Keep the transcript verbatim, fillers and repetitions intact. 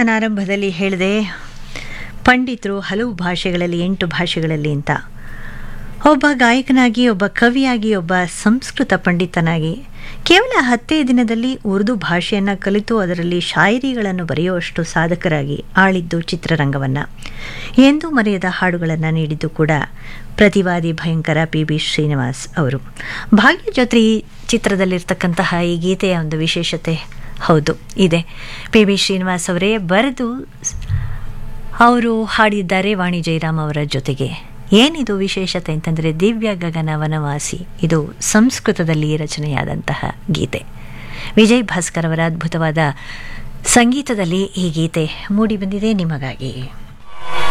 ನಾನು ಆರಂಭದಲ್ಲಿ ಹೇಳಿದೆ ಪಂಡಿತರು ಹಲವು ಭಾಷೆಗಳಲ್ಲಿ ಎಂಟು ಭಾಷೆಗಳಲ್ಲಿ ಅಂತ. ಒಬ್ಬ ಗಾಯಕನಾಗಿ, ಒಬ್ಬ ಕವಿಯಾಗಿ, ಒಬ್ಬ ಸಂಸ್ಕೃತ ಪಂಡಿತನಾಗಿ ಕೇವಲ ಹತ್ತೇ ದಿನದಲ್ಲಿ ಉರ್ದು ಭಾಷೆಯನ್ನು ಕಲಿತು ಅದರಲ್ಲಿ ಶಾಯರಿಗಳನ್ನು ಬರೆಯುವಷ್ಟು ಸಾಧಕರಾಗಿ ಆಳಿದ್ದು ಚಿತ್ರರಂಗವನ್ನು. ಎಂದೂ ಮರೆಯದ ಹಾಡುಗಳನ್ನು ನೀಡಿದ್ದು ಕೂಡ ಪ್ರತಿವಾದಿ ಭಯಂಕರ ಪಿ ಬಿ ಶ್ರೀನಿವಾಸ್ ಅವರು. ಭಾಗ್ಯ ಜೊತೆ ಈ ಚಿತ್ರದಲ್ಲಿರ್ತಕ್ಕಂತಹ ಈ ಗೀತೆಯ ಒಂದು ವಿಶೇಷತೆ ಹೌದು ಇದೆ. ಪಿ ಬಿ ಶ್ರೀನಿವಾಸ್ ಅವರೇ ಬರೆದು ಅವರು ಹಾಡಿದ್ದಾರೆ ವಾಣಿ ಜಯರಾಮ್ ಅವರ ಜೊತೆಗೆ. ಏನಿದು ವಿಶೇಷತೆ ಅಂತಂದರೆ ದಿವ್ಯ ಗಗನ ವನವಾಸಿ, ಇದು ಸಂಸ್ಕೃತದಲ್ಲಿ ರಚನೆಯಾದಂತಹ ಗೀತೆ. ವಿಜಯ್ ಭಾಸ್ಕರ್ ಅವರ ಅದ್ಭುತವಾದ ಸಂಗೀತದಲ್ಲಿ ಈ ಗೀತೆ ಮೂಡಿಬಂದಿದೆ ನಿಮಗಾಗಿ.